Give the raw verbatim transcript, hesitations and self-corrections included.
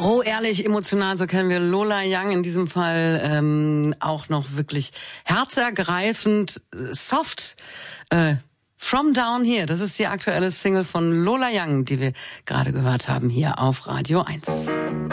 Roh, ehrlich, emotional, so kennen wir Lola Young in diesem Fall ähm, auch noch wirklich herzergreifend, soft. Äh, From Down Here, das ist die aktuelle Single von Lola Young, die wir gerade gehört haben hier auf Radio eins.